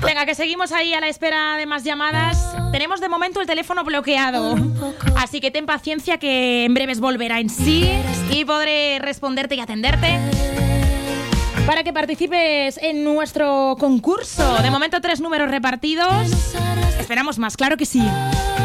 Venga, que seguimos ahí a la espera de más llamadas. Tenemos de momento el teléfono bloqueado, así que ten paciencia que en breves volverá en sí y podré responderte y atenderte para que participes en nuestro concurso. De momento 3 números repartidos. Esperamos más, claro que sí.